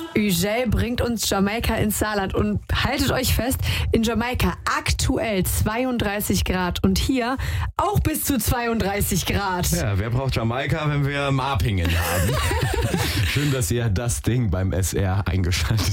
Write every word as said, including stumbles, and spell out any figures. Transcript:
Ugel bringt uns Jamaika ins Saarland und haltet euch fest, in Jamaika aktuell zweiunddreißig Grad und hier auch bis zu zweiunddreißig Grad. Ja, wer braucht Jamaika, wenn wir Marpingen haben? Schön, dass ihr das Ding beim S R eingeschaltet habt.